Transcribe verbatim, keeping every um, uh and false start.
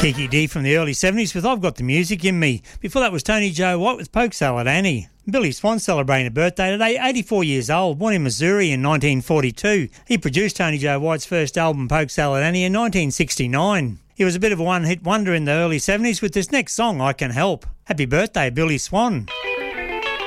Kiki D from the early seventies with I've Got the Music in Me. Before that was Tony Joe White with Poke Salad Annie. Billy Swan celebrating a birthday today, eighty-four years old, born in Missouri in nineteen forty-two. He produced Tony Joe White's first album, Poke Salad Annie, in nineteen sixty-nine. He was a bit of a one-hit wonder in the early seventies with this next song, I Can Help. Happy birthday, Billy Swan.